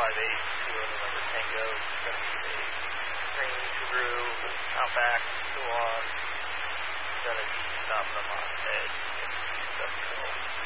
Kilo November Tango. It's going to be a green Subaru Outback Tucson. It's going to be stopping them on edge.